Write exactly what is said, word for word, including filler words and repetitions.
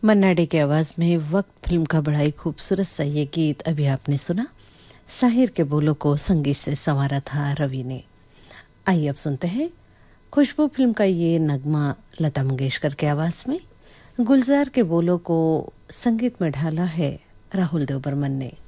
मन्ना day की आवाज़ में वक्त फिल्म का बड़ा ही खूबसूरत सा ये गीत अभी आपने सुना। साहिर के बोलों को संगीत से संवारा था रवि ने। आइए अब सुनते हैं खुशबू फिल्म का ये नगमा लता मंगेशकर के आवाज़ में। गुलजार के बोलों को संगीत में ढाला है राहुल देव बर्मन ने।